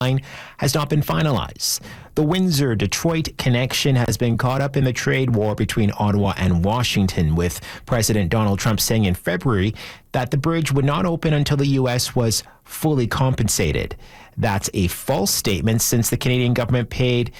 has not been finalized. The Windsor-Detroit connection has been caught up in the trade war between Ottawa and Washington, with President Donald Trump saying in February that the bridge would not open until the U.S. was fully compensated. That's a false statement, since the Canadian government paid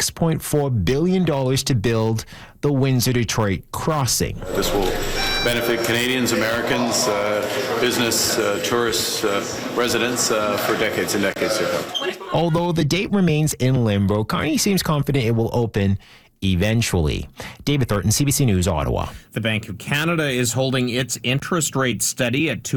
$6.4 billion to build the Windsor-Detroit crossing. This will benefit Canadians, Americans, business, tourists, residents for decades and decades to come. Although the date remains in limbo, Carney seems confident it will open eventually. David Thornton, CBC News, Ottawa. The Bank of Canada is holding its interest rate steady at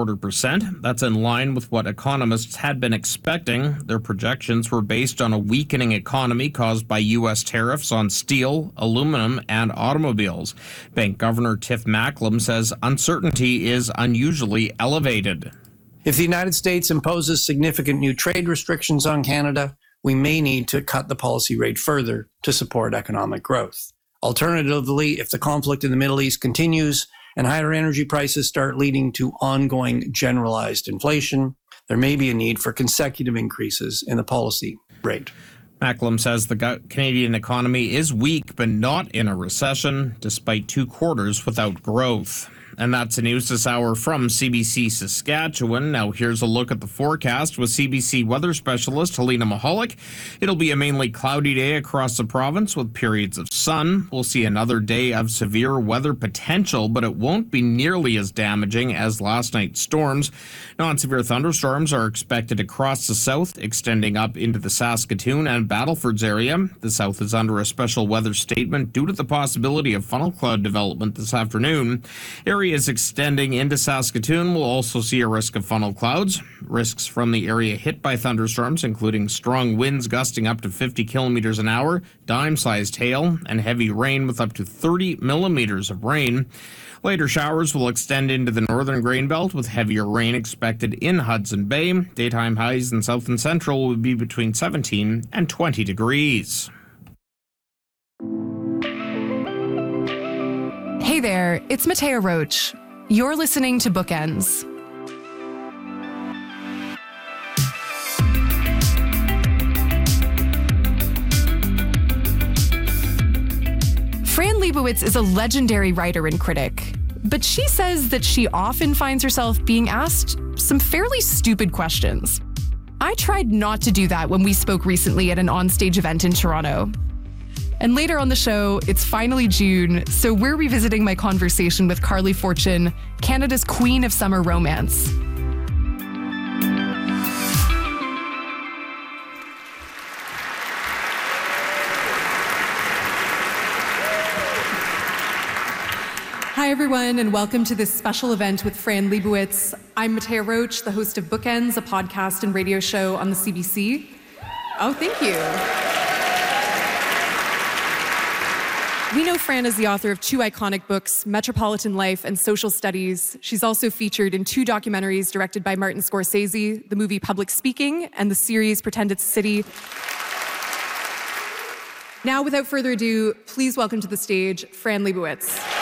2.25%. That's in line with what economists had been expecting. Their projections were based on a weakening economy caused by U.S. tariffs on steel, aluminum, and automobiles. Bank Governor Tiff Macklem says uncertainty is unusually elevated. If the United States imposes significant new trade restrictions on Canada, we may need to cut the policy rate further to support economic growth. Alternatively, if the conflict in the Middle East continues and higher energy prices start leading to ongoing generalized inflation, there may be a need for consecutive increases in the policy rate. Macklem says the Canadian economy is weak but not in a recession, despite 2 quarters without growth. And that's the news this hour from CBC Saskatchewan. Now here's a look at the forecast with CBC weather specialist Helena Mahalik. It'll be a mainly cloudy day across the province with periods of sun. We'll see another day of severe weather potential, but it won't be nearly as damaging as last night's storms. Non-severe thunderstorms are expected across the south, extending up into the Saskatoon and Battlefords area. The south is under a special weather statement due to the possibility of funnel cloud development this afternoon. Areas extending into Saskatoon will also see a risk of funnel clouds. Risks from the area hit by thunderstorms, including strong winds gusting up to 50 kilometers an hour, dime-sized hail, and heavy rain with up to 30 millimeters of rain. Later showers will extend into the northern grain belt with heavier rain expected in Hudson Bay. Daytime highs in south and central will be between 17 and 20 degrees. Hey there, it's Mattea Roach. You're listening to Bookends. Fran Lebowitz is a legendary writer and critic, but she says that she often finds herself being asked some fairly stupid questions. I tried not to do that when we spoke recently at an onstage event in Toronto. And later on the show, it's finally June, so we're revisiting my conversation with Carly Fortune, Canada's queen of summer romance. Hi, everyone, and welcome to this special event with Fran Lebowitz. I'm Mattea Roach, the host of Bookends, a podcast and radio show on the CBC. Oh, thank you. We know Fran as the author of 2 iconic books, Metropolitan Life and Social Studies. She's also featured in 2 documentaries directed by Martin Scorsese, the movie Public Speaking and the series Pretend It's a City. Now, without further ado, please welcome to the stage, Fran Lebowitz.